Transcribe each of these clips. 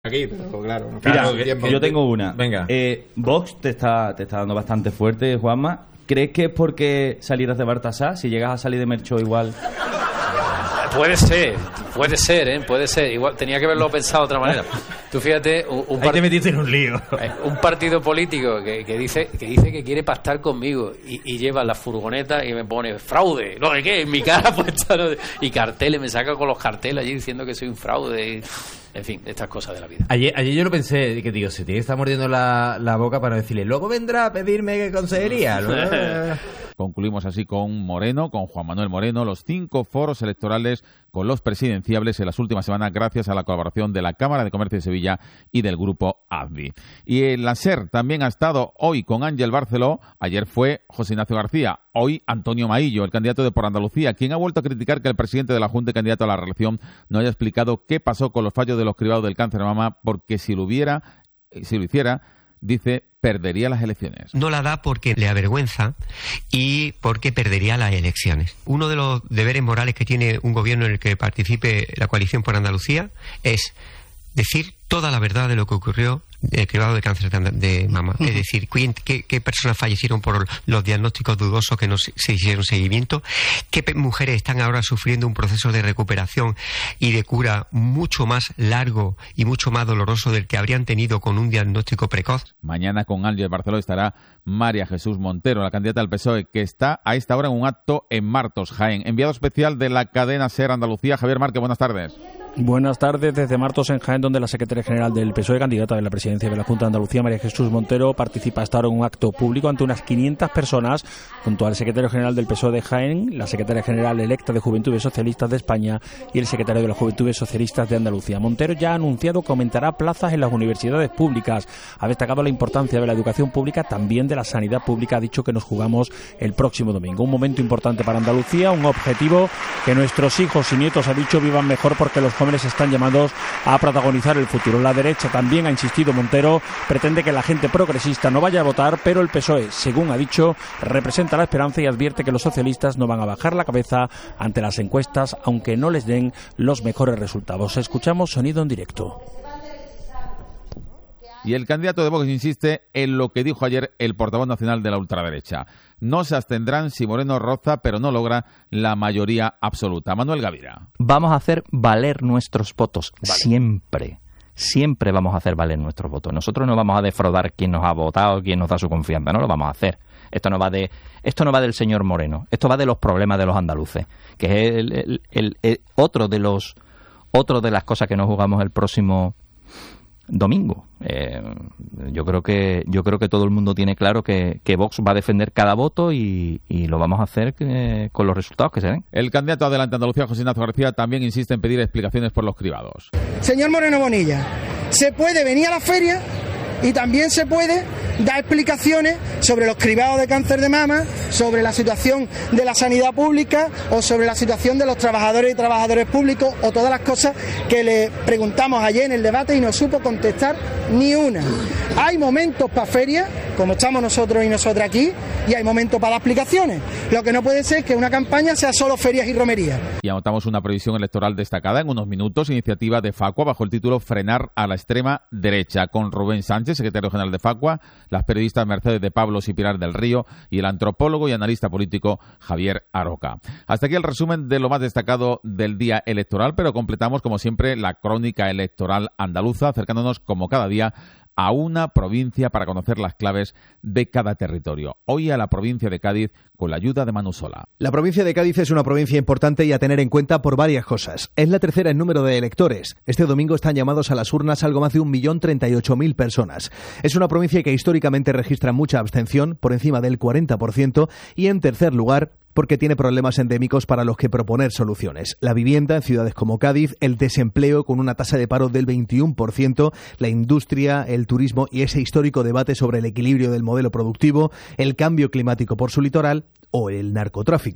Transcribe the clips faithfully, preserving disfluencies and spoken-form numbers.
Aquí, pero claro, no. Mira, Claro, que yo tengo una. Venga. Eh, Vox te está, te está dando bastante fuerte, Juanma. ¿Crees que es porque salieras de Baltasar? Si llegas a salir de Merchó igual... Puede ser, puede ser, ¿eh? Puede ser. Igual tenía que haberlo pensado de otra manera. Tú fíjate, un, un, Ahí part... te metiste en un lío. un partido político que, que dice que dice que quiere pactar conmigo y, y lleva la furgoneta y me pone fraude, no de qué, en mi cara puesta, ¿no? Y carteles, me saca con los carteles allí diciendo que soy un fraude. Y... En fin, estas cosas de la vida. Ayer, ayer yo lo pensé, que digo, se tiene que estar mordiendo la, la boca para decirle, luego vendrá a pedirme consejería. Concluimos así con Moreno, con Juan Manuel Moreno, los cinco foros electorales con los presidenciables en las últimas semanas gracias a la colaboración de la Cámara de Comercio de Sevilla y del Grupo A D V I. Y el SER también ha estado hoy con Ángel Barceló, ayer fue José Ignacio García, hoy Antonio Maillo, el candidato de Por Andalucía, quien ha vuelto a criticar que el presidente de la Junta y candidato a la reelección no haya explicado qué pasó con los fallos de los cribados del cáncer de mama, porque si lo hubiera, si lo hiciera, dice, perdería las elecciones. No la da porque le avergüenza y porque perdería las elecciones. Uno de los deberes morales que tiene un gobierno en el que participe la coalición por Andalucía es decir toda la verdad de lo que ocurrió el cribado de cáncer de, de mama. Es decir, ¿qué, qué personas fallecieron por los diagnósticos dudosos que no se, se hicieron seguimiento? ¿Qué mujeres están ahora sufriendo un proceso de recuperación y de cura mucho más largo y mucho más doloroso del que habrían tenido con un diagnóstico precoz? Mañana con Ángel Barceló estará María Jesús Montero, la candidata del P S O E, que está a esta hora en un acto en Martos, Jaén. Enviado especial de la cadena SER Andalucía, Javier Márquez, buenas tardes. Buenas tardes desde Martos en Jaén, donde la secretaria general del P S O E, candidata de la presidencia de la Junta de Andalucía, María Jesús Montero, participa hasta ahora en un acto público ante unas quinientas personas, junto al secretario general del P S O E de Jaén, la secretaria general electa de Juventudes Socialistas de España y el secretario de las Juventudes Socialistas de Andalucía. Montero ya ha anunciado que aumentará plazas en las universidades públicas. Ha destacado la importancia de la educación pública, también de la sanidad pública. Ha dicho que nos jugamos el próximo domingo. Un momento importante para Andalucía, un objetivo que nuestros hijos y nietos, ha dicho, vivan mejor porque los jóvenes están llamados a protagonizar el futuro. La derecha, también ha insistido Montero, pretende que la gente progresista no vaya a votar, pero el P S O E, según ha dicho, representa la esperanza y advierte que los socialistas no van a bajar la cabeza ante las encuestas, aunque no les den los mejores resultados. Escuchamos sonido en directo. Y el candidato de Vox insiste en lo que dijo ayer el portavoz nacional de la ultraderecha. No se abstendrán si Moreno roza, pero no logra la mayoría absoluta. Manuel Gavira. Vamos a hacer valer nuestros votos, vale. Siempre. Siempre vamos a hacer valer nuestros votos. Nosotros no vamos a defraudar quién nos ha votado, quién nos da su confianza. No lo vamos a hacer. Esto no va de, esto no va del señor Moreno. Esto va de los problemas de los andaluces, que es el, el, el, el, otro de los, otro de las cosas que nos jugamos el próximo domingo. Eh, yo creo que yo creo que todo el mundo tiene claro que, que Vox va a defender cada voto y, y lo vamos a hacer eh, con los resultados que se den. El candidato Adelante Andalucía, José Ignacio García, también insiste en pedir explicaciones por los cribados. Señor Moreno Bonilla, se puede venir a la feria y también se puede dar explicaciones sobre los cribados de cáncer de mama, sobre la situación de la sanidad pública o sobre la situación de los trabajadores y trabajadores públicos o todas las cosas que le preguntamos ayer en el debate y no supo contestar ni una. Hay momentos para ferias, como estamos nosotros y nosotras aquí, y hay momentos para dar explicaciones. Lo que no puede ser es que una campaña sea solo ferias y romerías. Y anotamos una previsión electoral destacada en unos minutos, iniciativa de Facua bajo el título Frenar a la extrema derecha, con Rubén Sánchez, secretario general de Facua, las periodistas Mercedes de Pablos y Pilar del Río y el antropólogo y analista político Javier Aroca. Hasta aquí el resumen de lo más destacado del día electoral, pero completamos como siempre la crónica electoral andaluza, acercándonos como cada día a una provincia para conocer las claves de cada territorio. Hoy a la provincia de Cádiz con la ayuda de Manu Sola. La provincia de Cádiz es una provincia importante y a tener en cuenta por varias cosas. Es la tercera en número de electores. Este domingo están llamados a las urnas algo más de un millón treinta y ocho mil personas. Es una provincia que históricamente registra mucha abstención, por encima del cuarenta por ciento, y en tercer lugar, porque tiene problemas endémicos para los que proponer soluciones. La vivienda en ciudades como Cádiz, el desempleo con una tasa de paro del veintiuno por ciento, la industria, el turismo y ese histórico debate sobre el equilibrio del modelo productivo, el cambio climático por su litoral o el narcotráfico.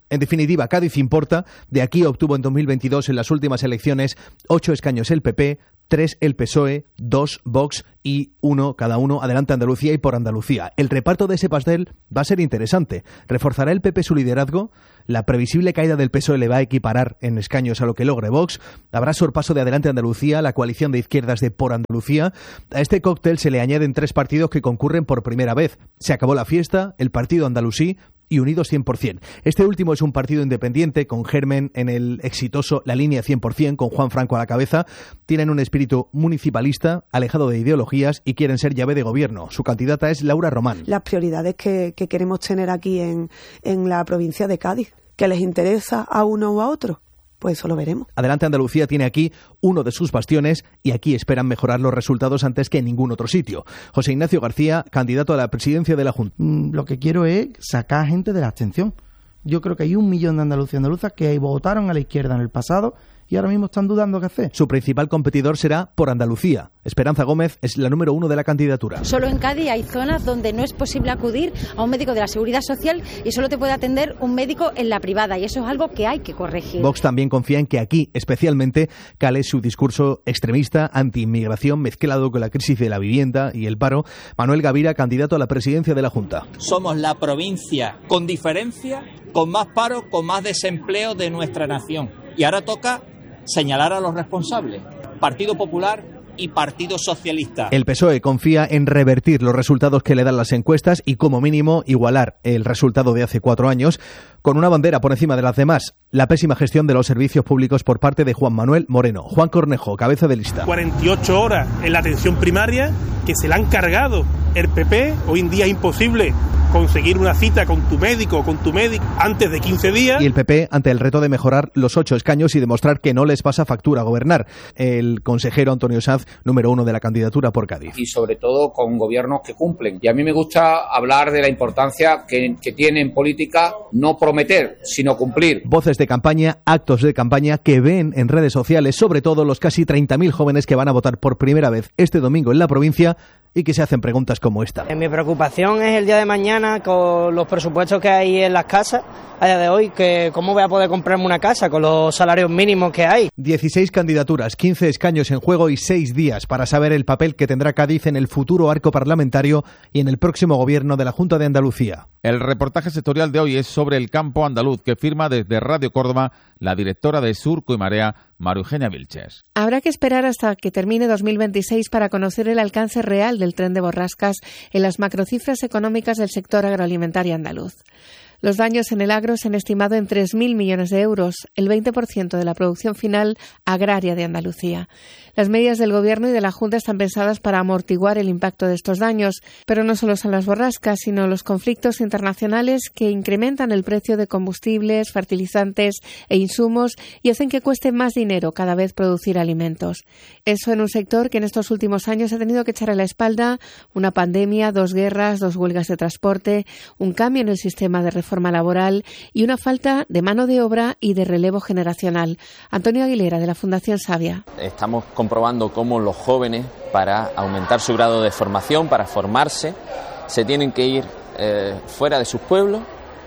En definitiva, Cádiz importa. De aquí obtuvo en dos mil veintidós, en las últimas elecciones, ocho escaños el P P, tres el P S O E, dos Vox y uno cada uno Adelante Andalucía y Por Andalucía. El reparto de ese pastel va a ser interesante. ¿Reforzará el P P su liderazgo? ¿La previsible caída del P S O E le va a equiparar en escaños a lo que logre Vox? ¿Habrá sorpaso de Adelante Andalucía, la coalición de izquierdas de Por Andalucía? A este cóctel se le añaden tres partidos que concurren por primera vez. Se acabó la fiesta, el Partido Andalusí y Unidos cien por ciento. Este último es un partido independiente, con germen en el exitoso La Línea cien por ciento, con Juan Franco a la cabeza. Tienen un espíritu municipalista, alejado de ideologías, y quieren ser llave de gobierno. Su candidata es Laura Román. Las prioridades que, que queremos tener aquí en, en la provincia de Cádiz, ¿que les interesa a uno o a otro? Pues eso lo veremos. Adelante Andalucía tiene aquí uno de sus bastiones y aquí esperan mejorar los resultados antes que en ningún otro sitio. José Ignacio García, candidato a la presidencia de la Junta. Mm, lo que quiero es sacar gente de la abstención. Yo creo que hay un millón de andaluces y andaluzas que votaron a la izquierda en el pasado y ahora mismo están dudando qué hacer. Su principal competidor será Por Andalucía. Esperanza Gómez es la número uno de la candidatura. Solo en Cádiz hay zonas donde no es posible acudir a un médico de la Seguridad Social y solo te puede atender un médico en la privada, y eso es algo que hay que corregir. Vox también confía en que aquí, especialmente, cale su discurso extremista anti-inmigración mezclado con la crisis de la vivienda y el paro. Manuel Gavira, candidato a la presidencia de la Junta. Somos la provincia, con diferencia, con más paro, con más desempleo de nuestra nación. Y ahora toca señalar a los responsables, Partido Popular y Partido Socialista. El P S O E confía en revertir los resultados que le dan las encuestas y, como mínimo, igualar el resultado de hace cuatro años, con una bandera por encima de las demás: la pésima gestión de los servicios públicos por parte de Juan Manuel Moreno. Juan Cornejo, cabeza de lista. cuarenta y ocho horas en la atención primaria que se la han cargado el P P. Hoy en día es imposible conseguir una cita con tu médico o con tu médico antes de quince días. Y el P P ante el reto de mejorar los ocho escaños y demostrar que no les pasa factura gobernar. El consejero Antonio Sanz, número uno de la candidatura por Cádiz. Y sobre todo con gobiernos que cumplen. Y a mí me gusta hablar de la importancia que, que tiene en política no prometer, sino cumplir. Voces de campaña, actos de campaña que ven en redes sociales, sobre todo los casi treinta mil jóvenes que van a votar por primera vez este domingo en la provincia y que se hacen preguntas como esta. Mi preocupación es el día de mañana con los presupuestos que hay en las casas a día de hoy, que cómo voy a poder comprarme una casa con los salarios mínimos que hay. dieciséis candidaturas, quince escaños en juego y seis días para saber el papel que tendrá Cádiz en el futuro arco parlamentario y en el próximo gobierno de la Junta de Andalucía. El reportaje sectorial de hoy es sobre el campo andaluz, que firma desde Radio Córdoba la directora de Surco y Marea, María Eugenia Vilches. Habrá que esperar hasta que termine dos mil veintiséis para conocer el alcance real del tren de borrascas en las macrocifras económicas del sector agroalimentario andaluz. Los daños en el agro se han estimado en tres mil millones de euros, el veinte por ciento de la producción final agraria de Andalucía. Las medidas del Gobierno y de la Junta están pensadas para amortiguar el impacto de estos daños, pero no solo son las borrascas, sino los conflictos internacionales que incrementan el precio de combustibles, fertilizantes e insumos y hacen que cueste más dinero cada vez producir alimentos. Eso en un sector que en estos últimos años ha tenido que echar a la espalda una pandemia, dos guerras, dos huelgas de transporte, un cambio en el sistema de reforma laboral y una falta de mano de obra y de relevo generacional. Antonio Aguilera, de la Fundación Savia. Estamos comprobando cómo los jóvenes, para aumentar su grado de formación, para formarse, se tienen que ir eh, fuera de sus pueblos,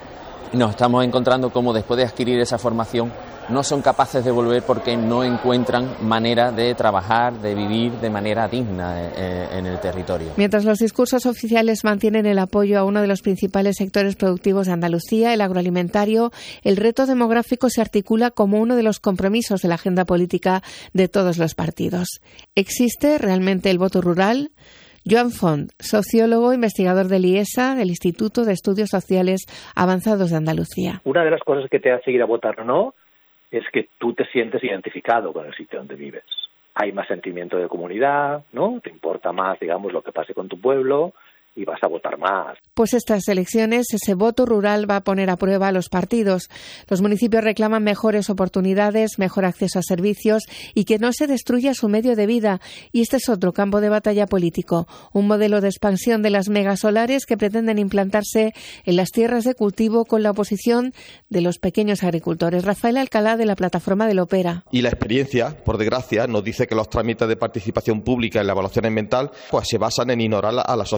y nos estamos encontrando cómo después de adquirir esa formación no son capaces de volver porque no encuentran manera de trabajar, de vivir de manera digna eh, en el territorio. Mientras los discursos oficiales mantienen el apoyo a uno de los principales sectores productivos de Andalucía, el agroalimentario, el reto demográfico se articula como uno de los compromisos de la agenda política de todos los partidos. ¿Existe realmente el voto rural? Joan Font, sociólogo, investigador del I E S A, del Instituto de Estudios Sociales Avanzados de Andalucía. Una de las cosas que te hace ir a votar no es que tú te sientes identificado con el sitio donde vives. Hay más sentimiento de comunidad, ¿no? Te importa más, digamos, lo que pase con tu pueblo y vas a votar más. Pues estas elecciones, ese voto rural va a poner a prueba a los partidos. Los municipios reclaman mejores oportunidades, mejor acceso a servicios y que no se destruya su medio de vida. Y este es otro campo de batalla político, un modelo de expansión de las megasolares que pretenden implantarse en las tierras de cultivo con la oposición de los pequeños agricultores. Rafael Alcalá, de la plataforma del Opera. Y la experiencia, por desgracia, nos dice que los trámites de participación pública en la evaluación ambiental pues se basan en ignorar a la sociedad civil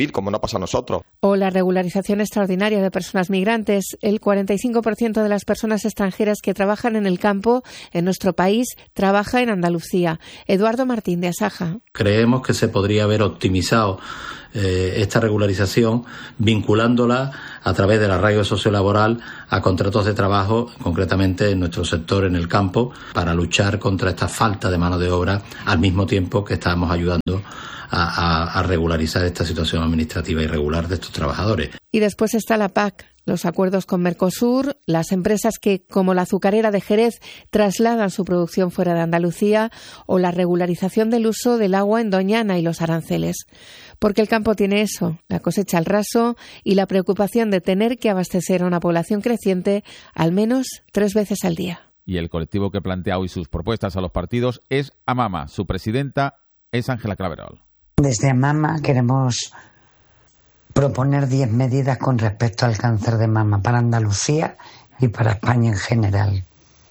vivir como no pasa a nosotros. O la regularización extraordinaria de personas migrantes. El cuarenta y cinco por ciento de las personas extranjeras que trabajan en el campo en nuestro país trabaja en Andalucía. Eduardo Martín de Asaja. Creemos que se podría haber optimizado eh, esta regularización vinculándola a través del arraigo sociolaboral a contratos de trabajo, concretamente en nuestro sector, en el campo, para luchar contra esta falta de mano de obra, al mismo tiempo que estamos ayudando a, a, a regularizar esta situación administrativa irregular de estos trabajadores. Y después está la P A C, los acuerdos con Mercosur, las empresas que, como la azucarera de Jerez, trasladan su producción fuera de Andalucía, o la regularización del uso del agua en Doñana y los aranceles. Porque el campo tiene eso, la cosecha al raso y la preocupación de tener que abastecer a una población creciente al menos tres veces al día. Y el colectivo que plantea hoy sus propuestas a los partidos es AMAMA. Su presidenta es Ángela Claverol. Desde AMAMA queremos proponer diez medidas con respecto al cáncer de mama para Andalucía y para España en general.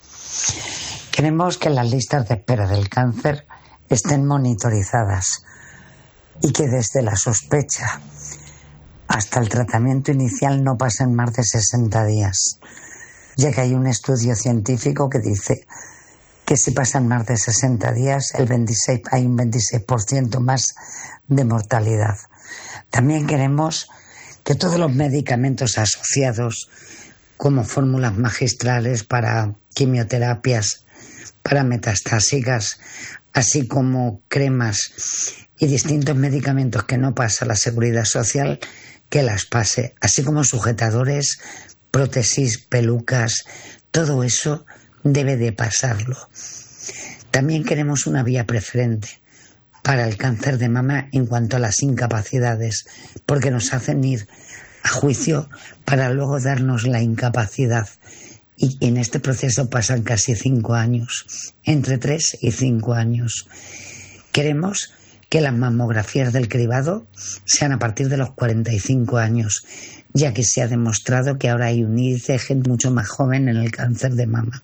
Queremos que las listas de espera del cáncer estén monitorizadas y que desde la sospecha hasta el tratamiento inicial no pasen más de sesenta días, ya que hay un estudio científico que dice que si pasan más de sesenta días el veintiséis, hay un veintiséis por ciento más de mortalidad. También queremos que todos los medicamentos asociados, como fórmulas magistrales para quimioterapias, para metastásicas, así como cremas y distintos medicamentos que no pasa la Seguridad Social, que las pase, así como sujetadores, prótesis, pelucas, todo eso debe de pasarlo. También queremos una vía preferente para el cáncer de mama en cuanto a las incapacidades, porque nos hacen ir a juicio para luego darnos la incapacidad. Y en este proceso pasan casi cinco años, entre tres y cinco años. Queremos que las mamografías del cribado sean a partir de los cuarenta y cinco años, ya que se ha demostrado que ahora hay un índice de gente mucho más joven en el cáncer de mama.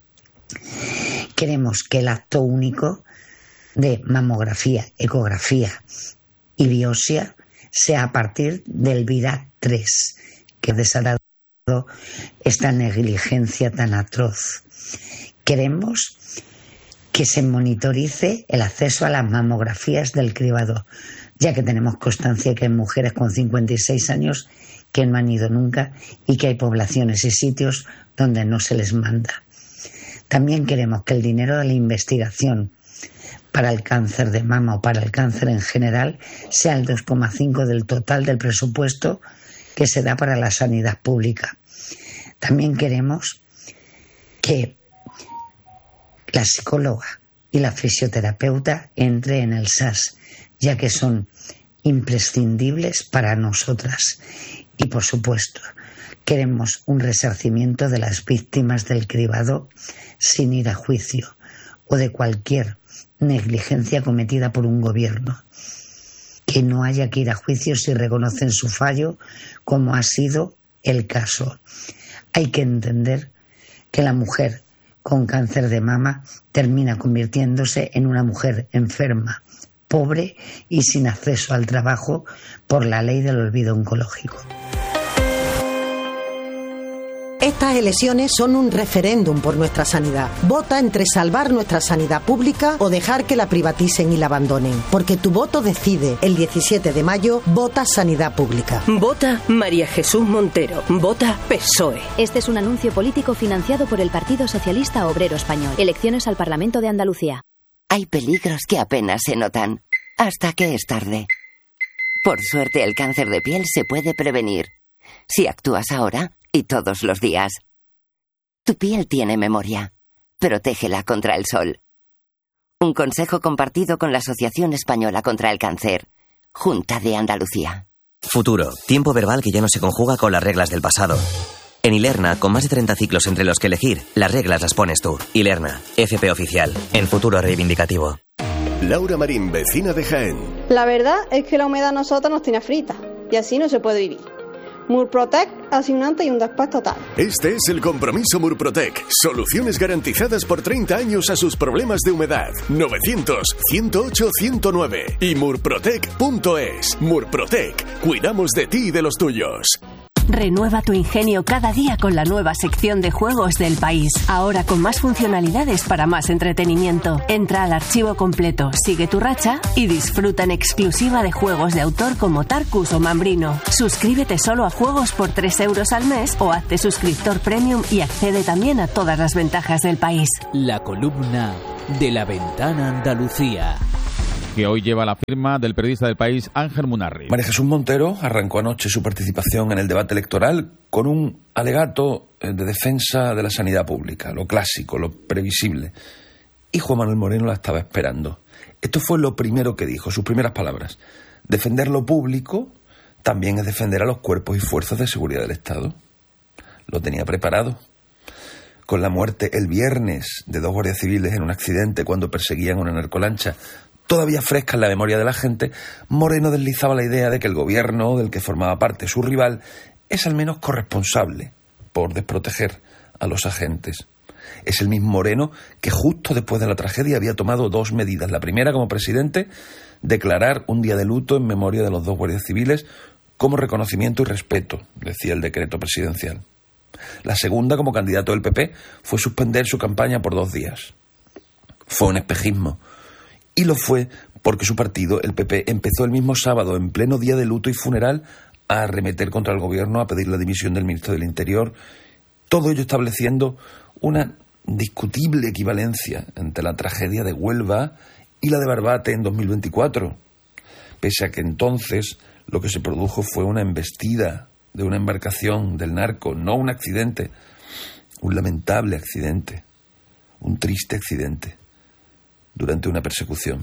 Queremos que el acto único de mamografía, ecografía y biopsia sea a partir del VIRAC tres, que ha desatado esta negligencia tan atroz. Queremos que se monitorice el acceso a las mamografías del cribado, ya que tenemos constancia que hay mujeres con cincuenta y seis años que no han ido nunca y que hay poblaciones y sitios donde no se les manda. También queremos que el dinero de la investigación para el cáncer de mama o para el cáncer en general sea el dos coma cinco del total del presupuesto que se da para la sanidad pública. También queremos que la psicóloga y la fisioterapeuta entre en el S A S, ya que son imprescindibles para nosotras. Y, por supuesto, queremos un resarcimiento de las víctimas del cribado sin ir a juicio o de cualquier negligencia cometida por un gobierno. Que no haya que ir a juicio si reconocen su fallo, como ha sido el caso. Hay que entender que la mujer con cáncer de mama termina convirtiéndose en una mujer enferma, pobre y sin acceso al trabajo por la ley del olvido oncológico. Estas elecciones son un referéndum por nuestra sanidad. Vota entre salvar nuestra sanidad pública o dejar que la privaticen y la abandonen. Porque tu voto decide. El diecisiete de mayo, vota sanidad pública. Vota María Jesús Montero. Vota P S O E. Este es un anuncio político financiado por el Partido Socialista Obrero Español. Elecciones al Parlamento de Andalucía. Hay peligros que apenas se notan, hasta que es tarde. Por suerte, el cáncer de piel se puede prevenir. Si actúas ahora y todos los días. Tu piel tiene memoria. Protégela contra el sol. Un consejo compartido con la Asociación Española contra el Cáncer. Junta de Andalucía. Futuro. Tiempo verbal que ya no se conjuga con las reglas del pasado. En Ilerna, con más de treinta ciclos entre los que elegir, las reglas las pones tú. Ilerna, F P oficial. En futuro reivindicativo. Laura Marín, vecina de Jaén. La verdad es que la humedad a nosotros nos tiene frita y así no se puede vivir. Murprotec, asignante y un después total. Este es el compromiso Murprotec. Soluciones garantizadas por treinta años a sus problemas de humedad. novecientos, ciento ocho, ciento nueve y murprotec punto es. Murprotec. Cuidamos de ti y de los tuyos. Renueva tu ingenio cada día con la nueva sección de juegos del País. Ahora con más funcionalidades para más entretenimiento. Entra al archivo completo, sigue tu racha y disfruta en exclusiva de juegos de autor como Tarkus o Mambrino. Suscríbete solo a juegos por tres euros al mes o hazte suscriptor premium y accede también a todas las ventajas del País. La columna de La Ventana Andalucía, que hoy lleva la firma del periodista del País, Ángel Munarriz. María Jesús Montero arrancó anoche su participación en el debate electoral con un alegato de defensa de la sanidad pública, lo clásico, lo previsible. Y Juan Manuel Moreno la estaba esperando. Esto fue lo primero que dijo, sus primeras palabras. Defender lo público también es defender a los cuerpos y fuerzas de seguridad del Estado. Lo tenía preparado. Con la muerte el viernes de dos guardias civiles en un accidente cuando perseguían una narcolancha, todavía fresca en la memoria de la gente, Moreno deslizaba la idea de que el gobierno del que formaba parte su rival es al menos corresponsable por desproteger a los agentes. Es el mismo Moreno que justo después de la tragedia había tomado dos medidas. La primera, como presidente, declarar un día de luto en memoria de los dos guardias civiles como reconocimiento y respeto, decía el decreto presidencial. La segunda, como candidato del P P, fue suspender su campaña por dos días. Fue un espejismo. Y lo fue porque su partido, el P P, empezó el mismo sábado, en pleno día de luto y funeral, a arremeter contra el gobierno, a pedir la dimisión del ministro del Interior. Todo ello estableciendo una discutible equivalencia entre la tragedia de Huelva y la de Barbate en dos mil veinticuatro. Pese a que entonces lo que se produjo fue una embestida de una embarcación del narco, no un accidente, un lamentable accidente, un triste accidente, durante una persecución.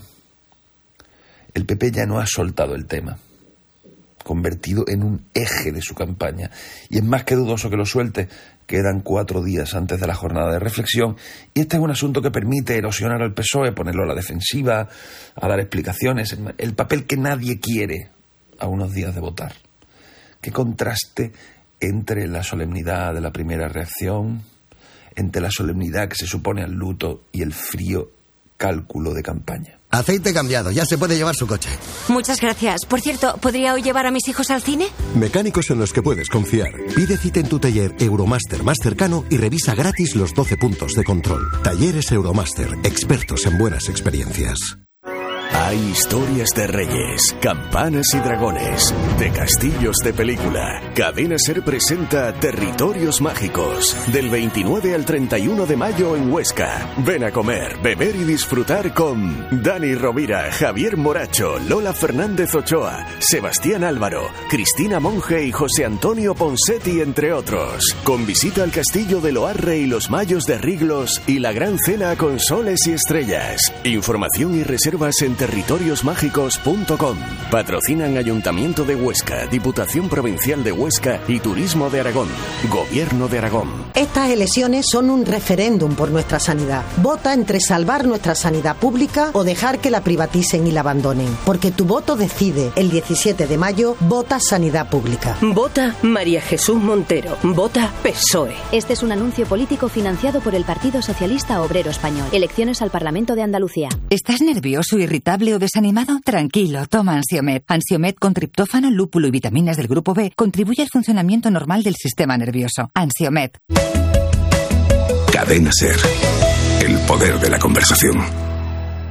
El P P ya no ha soltado el tema, convertido en un eje de su campaña, y es más que dudoso que lo suelte. Quedan cuatro días antes de la jornada de reflexión, y este es un asunto que permite erosionar al P S O E, ponerlo a la defensiva, a dar explicaciones, el papel que nadie quiere a unos días de votar. Qué contraste entre la solemnidad de la primera reacción, entre la solemnidad que se supone al luto y el frío cálculo de campaña. Aceite cambiado, ya se puede llevar su coche. Muchas gracias. Por cierto, ¿podría hoy llevar a mis hijos al cine? Mecánicos en los que puedes confiar. Pide cita en tu taller Euromaster más cercano y revisa gratis los doce puntos de control. Talleres Euromaster, expertos en buenas experiencias. Hay historias de reyes, campanas y dragones, de castillos de película. Cadena Ser presenta Territorios Mágicos, del veintinueve al treinta y uno de mayo en Huesca. Ven a comer, beber y disfrutar con Dani Rovira, Javier Moracho, Lola Fernández Ochoa, Sebastián Álvaro, Cristina Monge y José Antonio Ponsetti, entre otros. Con visita al castillo de Loarre y los Mayos de Riglos y la gran cena con soles y estrellas. Información y reservas en territorios mágicos punto com. Patrocinan Ayuntamiento de Huesca, Diputación Provincial de Huesca y Turismo de Aragón. Gobierno de Aragón. Estas elecciones son un referéndum por nuestra sanidad. Vota entre salvar nuestra sanidad pública o dejar que la privaticen y la abandonen. Porque tu voto decide. El diecisiete de mayo, vota sanidad pública. Vota María Jesús Montero. Vota P S O E. Este es un anuncio político financiado por el Partido Socialista Obrero Español. Elecciones al Parlamento de Andalucía. ¿Estás nervioso, irritable o desanimado? Tranquilo, toma Ansiomed. Ansiomed con triptófano, lúpulo y vitaminas del grupo B contribuye al funcionamiento normal del sistema nervioso. Ansiomed. Cadena Ser. El poder de la conversación.